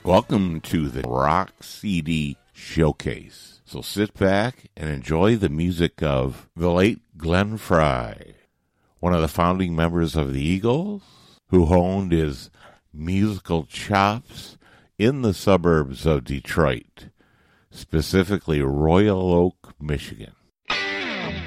Welcome to the Rock CD Showcase. So sit back and enjoy the music of the late Glenn Frey, one of the founding members of the Eagles, who honed his musical chops in the suburbs of Detroit, specifically Royal Oak, Michigan.